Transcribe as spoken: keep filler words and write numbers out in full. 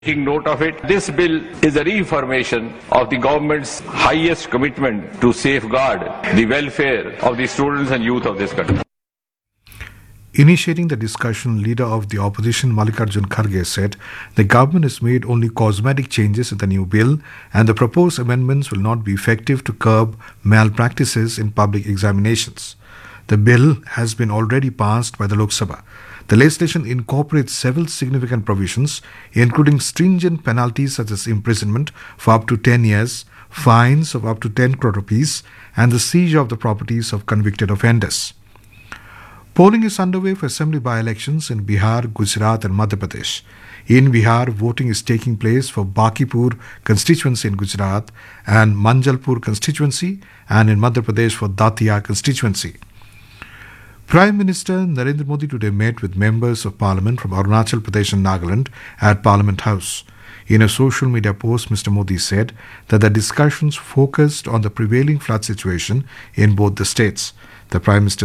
Taking note of it, this bill is a reaffirmation of the government's highest commitment to safeguard the welfare of the students and youth of this country. Initiating the discussion, leader of the opposition Mallikarjun Kharge said the government has made only cosmetic changes in the new bill and the proposed amendments will not be effective to curb malpractices in public examinations. The bill has been already passed by the Lok Sabha. The legislation incorporates several significant provisions, including stringent penalties such as imprisonment for up to ten years, fines of up to ten crore rupees, and the seizure of the properties of convicted offenders. Polling is underway for assembly by-elections in Bihar, Gujarat and Madhya Pradesh. In Bihar, voting is taking place for Bakipur constituency in Gujarat and Manjalpur constituency, and in Madhya Pradesh for Datia constituency. Prime Minister Narendra Modi today met with members of Parliament from Arunachal Pradesh and Nagaland at Parliament House. In a social media post, Mister Modi said that the discussions focused on the prevailing flood situation in both the states. The Prime Minister